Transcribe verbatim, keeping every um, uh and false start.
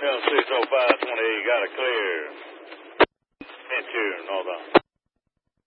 Tell six oh five twenty-eight, got a clear.